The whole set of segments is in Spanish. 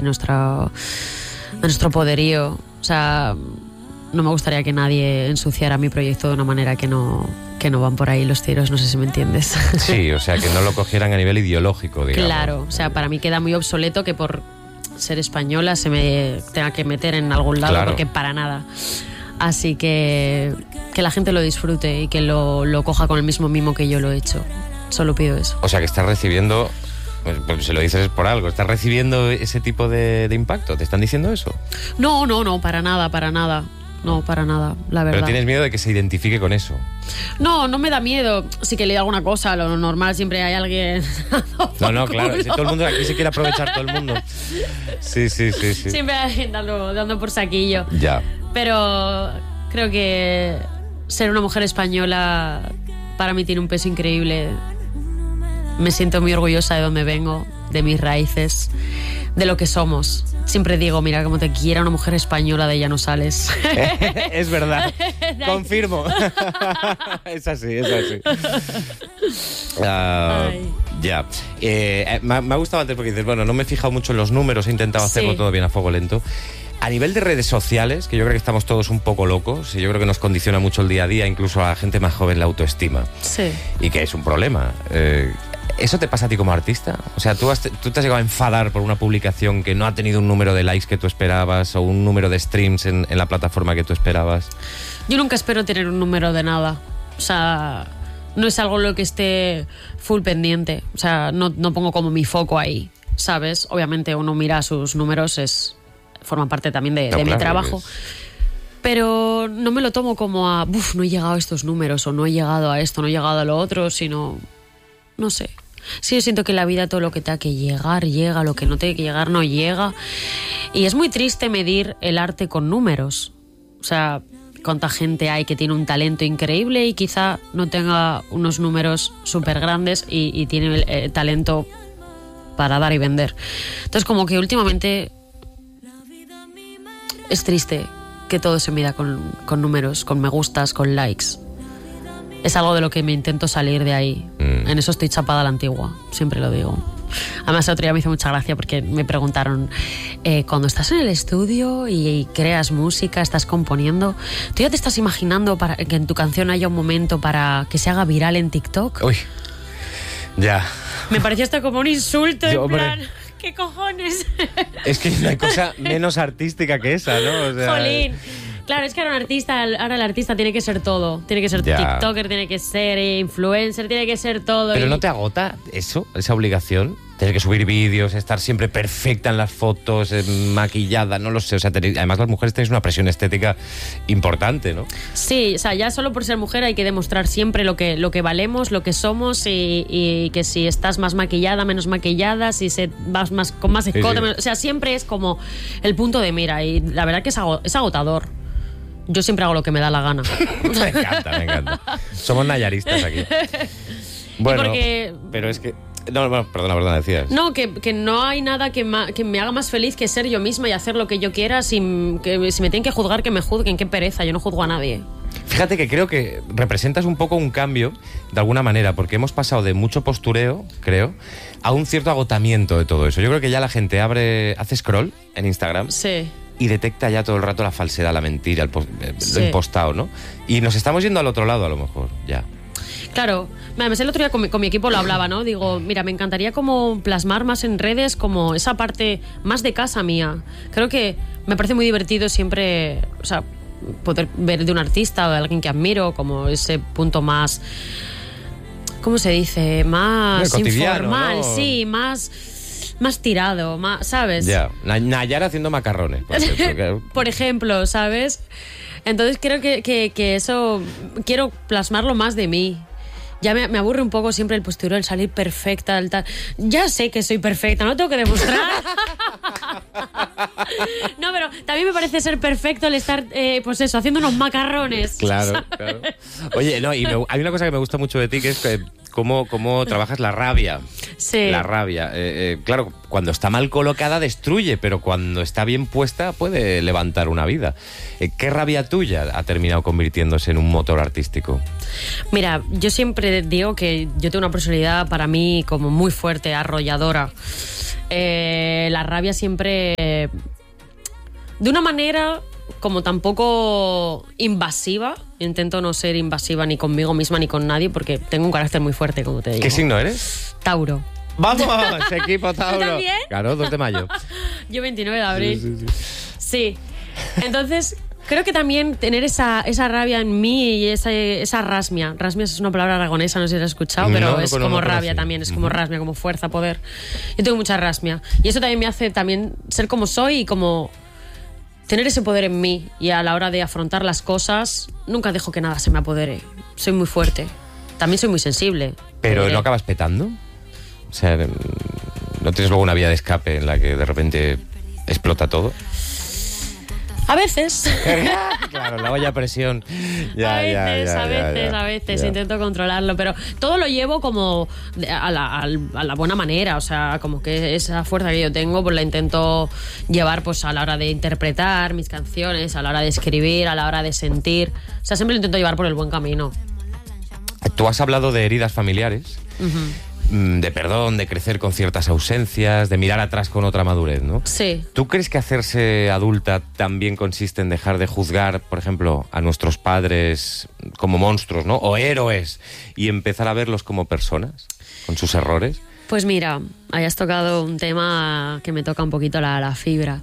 nuestro poderío. O sea, no me gustaría que nadie ensuciara mi proyecto de una manera que no van por ahí los tiros, no sé si me entiendes. Sí, o sea, que no lo cogieran a nivel ideológico, digamos. Claro, o sea, para mí queda muy obsoleto que por ser española se me tenga que meter en algún lado, claro. Porque para nada. Así que la gente lo disfrute y que lo coja con el mismo mimo que yo lo he hecho. Solo pido eso. O sea, que estás recibiendo, pues si lo dices por algo, ¿estás recibiendo ese tipo de impacto? ¿Te están diciendo eso? No, para nada. No, para nada, la verdad. Pero tienes miedo de que se identifique con eso. No me da miedo. Sí que le digo alguna cosa, lo normal, siempre hay alguien... No, claro, si todo el mundo aquí se quiere aprovechar, todo el mundo. Sí. Siempre hay alguien dando por saquillo. Ya. Pero creo que ser una mujer española para mí tiene un peso increíble. Me siento muy orgullosa de dónde vengo, de mis raíces, de lo que somos. Siempre digo, mira, como te quiera una mujer española, de ella no sales. Es verdad, confirmo. Es así. Ya. Me ha gustado antes porque dices, bueno, no me he fijado mucho en los números, he intentado hacerlo todo bien a fuego lento. A nivel de redes sociales, que yo creo que estamos todos un poco locos, y yo creo que nos condiciona mucho el día a día, incluso a la gente más joven, la autoestima. Sí. Y que es un problema. ¿Eso te pasa a ti como artista? O sea, ¿tú te has llegado a enfadar por una publicación que no ha tenido un número de likes que tú esperabas o un número de streams en la plataforma que tú esperabas? Yo nunca espero tener un número de nada. O sea, no es algo lo que esté full pendiente. O sea, no pongo como mi foco ahí, ¿sabes? Obviamente uno mira sus números, forma parte también de mi trabajo. Pero no me lo tomo como a, no he llegado a estos números, o no he llegado a esto, no he llegado a lo otro, sino, no sé. Sí, yo siento que en la vida todo lo que tenga que llegar, llega, lo que no tenga que llegar, no llega. Y es muy triste medir el arte con números. O sea, cuánta gente hay que tiene un talento increíble y quizá no tenga unos números súper grandes y tiene talento para dar y vender. Entonces, como que últimamente es triste que todo se mida con números, con me gustas, con likes. Es algo de lo que me intento salir de ahí. En eso estoy chapada a la antigua, siempre lo digo. Además, el otro día me hizo mucha gracia porque me preguntaron, cuando estás en el estudio y creas música, estás componiendo, ¿tú ya te estás imaginando para que en tu canción haya un momento para que se haga viral en TikTok? Uy, ya. Me pareció hasta como un insulto, en plan... ¿Qué cojones? Es que no hay cosa menos artística que esa, ¿no? O sea... Jolín. Claro, es que ahora el artista tiene que ser todo. Tiene que ser TikToker, tiene que ser influencer, tiene que ser todo. ¿Pero no te agota eso, esa obligación? Tener que subir vídeos, estar siempre perfecta en las fotos, maquillada, no lo sé. O sea, además las mujeres tenéis una presión estética importante, ¿no? Sí, o sea, ya solo por ser mujer hay que demostrar siempre lo que valemos, lo que somos y que si estás más maquillada, menos maquillada, si vas más con más escote, sí. O sea, siempre es como el punto de mira y la verdad que es agotador. Yo siempre hago lo que me da la gana. Me encanta. Somos nayaristas aquí. Bueno, pero es que... No, perdona, decías. No, que no hay nada que me haga más feliz que ser yo misma y hacer lo que yo quiera sin que si me tienen que juzgar, que me juzguen, qué pereza, yo no juzgo a nadie. Fíjate que creo que representas un poco un cambio, de alguna manera, porque hemos pasado de mucho postureo, creo, a un cierto agotamiento de todo eso. Yo creo que ya la gente hace scroll en Instagram. Sí. Y detecta ya todo el rato la falsedad, la mentira, lo impostado, ¿no? Y nos estamos yendo al otro lado, a lo mejor, ya. Claro, además el otro día con mi equipo lo hablaba, ¿no? Digo, mira, me encantaría como plasmar más en redes como esa parte más de casa mía. Creo que me parece muy divertido siempre, o sea, poder ver de un artista o de alguien que admiro como ese punto más, ¿cómo se dice? Más informal, ¿no? Sí, más tirado, más, ¿sabes? Ya, Nayara haciendo macarrones. Por ejemplo, ¿sabes? Entonces creo que eso quiero plasmarlo más de mí. Ya me aburre un poco siempre el postureo, el salir perfecta, el tal. Ya sé que soy perfecta, no tengo que demostrar. No, pero también me parece ser perfecto el estar, pues eso, haciendo unos macarrones. Claro. Oye, no, y hay una cosa que me gusta mucho de ti, que es cómo trabajas la rabia. Sí. La rabia. Claro, cuando está mal colocada destruye, pero cuando está bien puesta puede levantar una vida. ¿Qué rabia tuya ha terminado convirtiéndose en un motor artístico? Mira, yo siempre digo que yo tengo una personalidad para mí como muy fuerte, arrolladora. La rabia siempre de una manera como tampoco invasiva. Intento no ser invasiva ni conmigo misma ni con nadie porque tengo un carácter muy fuerte, como te digo. ¿Qué signo eres? Tauro. ¡Vamos! Equipo Tauro. ¿Tú también? Claro, 2 de mayo. Yo 29 de abril. Sí. Sí. Entonces, creo que también tener esa rabia en mí y esa rasmia. Rasmia es una palabra aragonesa, no sé si la has escuchado, pero no, es no, como no, rabia sí. también, es como rasmia, como fuerza, poder. Yo tengo mucha rasmia. Y eso también me hace también ser como soy y como tener ese poder en mí. Y a la hora de afrontar las cosas, nunca dejo que nada se me apodere. Soy muy fuerte. También soy muy sensible. Pero ¿no acabas petando? O sea, ¿no tienes luego una vía de escape en la que de repente explota todo? A veces. Claro, la olla a presión. A veces intento controlarlo, pero todo lo llevo como a la buena manera, o sea, como que esa fuerza que yo tengo pues la intento llevar pues a la hora de interpretar mis canciones, a la hora de escribir, a la hora de sentir, o sea, siempre lo intento llevar por el buen camino. Tú has hablado de heridas familiares. De perdón, de crecer con ciertas ausencias, de mirar atrás con otra madurez, ¿no? Sí. ¿Tú crees que hacerse adulta también consiste en dejar de juzgar, por ejemplo, a nuestros padres como monstruos, ¿no? O héroes, y empezar a verlos como personas, con sus errores? Pues mira, hayas tocado un tema que me toca un poquito la fibra.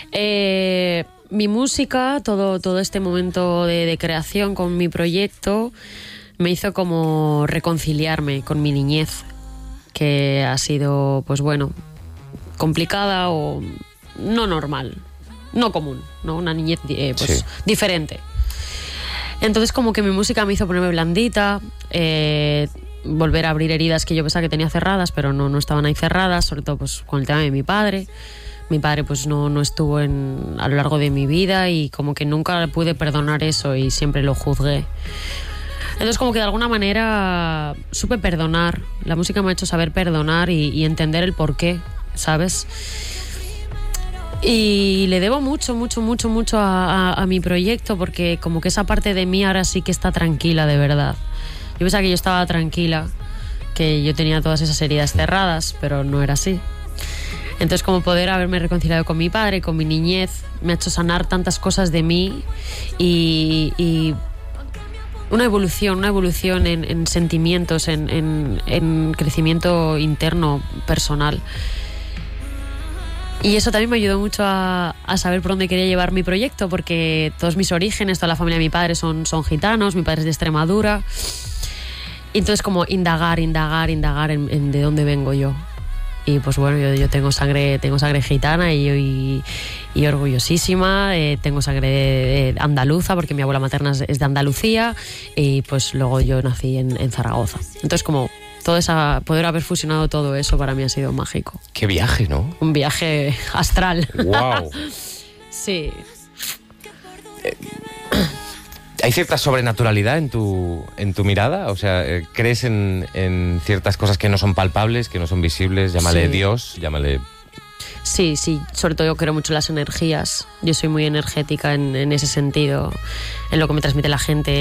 Mi música, todo este momento de creación con mi proyecto, me hizo como reconciliarme con mi niñez, que ha sido, pues bueno, complicada o no normal, no común, ¿no? Una niñez pues, diferente. Entonces como que mi música me hizo ponerme blandita, volver a abrir heridas que yo pensaba que tenía cerradas, pero no estaban ahí cerradas, sobre todo pues con el tema de mi padre. Mi padre pues no estuvo a lo largo de mi vida y como que nunca pude perdonar eso y siempre lo juzgué. Entonces como que de alguna manera supe perdonar. La música me ha hecho saber perdonar y entender el porqué, ¿sabes? Y le debo mucho a mi proyecto porque como que esa parte de mí ahora sí que está tranquila de verdad. Yo pensaba que yo estaba tranquila, que yo tenía todas esas heridas cerradas, pero no era así. Entonces como poder haberme reconciliado con mi padre, con mi niñez, me ha hecho sanar tantas cosas de mí y una evolución en sentimientos, en crecimiento interno, personal. Y eso también me ayudó mucho a saber por dónde quería llevar mi proyecto, porque todos mis orígenes, toda la familia de mi padre son gitanos, mi padre es de Extremadura. Y entonces como indagar en de dónde vengo yo. Y pues bueno, yo tengo sangre gitana y orgullosísima, tengo sangre andaluza porque mi abuela materna es de Andalucía y pues luego yo nací en Zaragoza. Entonces como poder haber fusionado todo eso para mí ha sido mágico. Qué viaje, ¿no? Un viaje astral. ¡Wow! Sí. ¿Hay cierta sobrenaturalidad en tu mirada? O sea, ¿crees en ciertas cosas que no son palpables, que no son visibles? Llámale Sí. Dios, llámale... Sí, sobre todo yo creo mucho en las energías. Yo soy muy energética en ese sentido, en lo que me transmite la gente,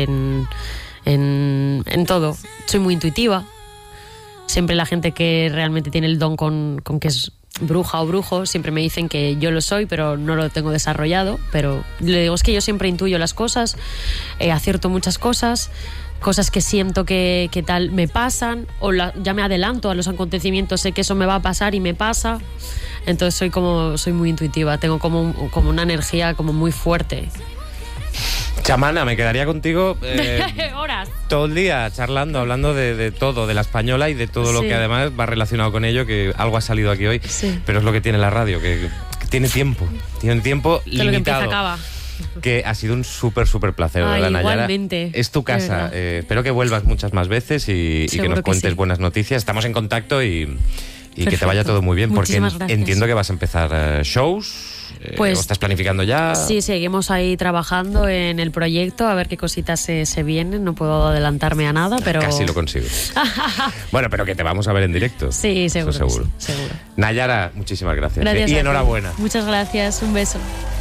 en todo. Soy muy intuitiva. Siempre la gente que realmente tiene el don con que es bruja o brujo, siempre me dicen que yo lo soy, pero no lo tengo desarrollado. Pero le digo, es que yo siempre intuyo las cosas, acierto muchas cosas que siento que tal me pasan, o ya me adelanto a los acontecimientos, sé que eso me va a pasar y me pasa. Entonces soy muy intuitiva, tengo como una energía como muy fuerte. Chamana, me quedaría contigo horas. todo el día charlando, hablando de todo, de la española y de todo lo Sí. que además va relacionado con ello, que algo ha salido aquí hoy, Sí. pero es lo que tiene la radio, que tiene tiempo Que lo que empieza limitado. acaba. Que ha sido un súper placer, Ay, ¿verdad, Nayara? igualmente, Es tu de casa. verdad. Espero que vuelvas muchas más veces y que Seguro nos que cuentes sí. buenas noticias. Estamos en contacto y que te Perfecto. vaya todo muy bien, porque Muchísimas gracias. entiendo que vas a empezar shows. Pues ¿O estás planificando ya? Sí, seguimos ahí trabajando en el proyecto, a ver qué cositas se vienen. No puedo adelantarme a nada, pero... Casi lo consigo. Bueno, pero que te vamos a ver en directo. Sí, seguro. Eso seguro. Sí, seguro. Nayara, muchísimas gracias. Gracias Y a ti. enhorabuena. Muchas gracias, un beso.